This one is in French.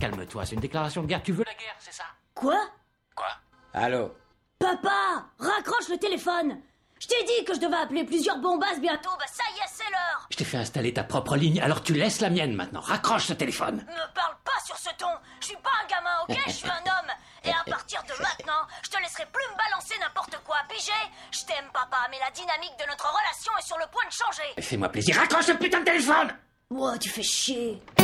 calme-toi, c'est une déclaration de guerre. Tu veux la guerre, c'est ça? Quoi? Quoi? Allô? Papa, raccroche le téléphone. Je t'ai dit que je devais appeler plusieurs bombasses bientôt, bah ça y est, c'est l'heure. Je t'ai fait installer ta propre ligne, alors tu laisses la mienne maintenant. Raccroche ce téléphone. Me parle pas sur ce ton. Je suis pas un gamin, ok? Je suis un homme. Et à partir de maintenant, je te laisserai plus me balancer n'importe quoi, pigé? Je t'aime, papa, mais la dynamique de notre relation est sur le point de changer. Fais-moi plaisir, raccroche ce putain de téléphone! Ouah, tu fais chier.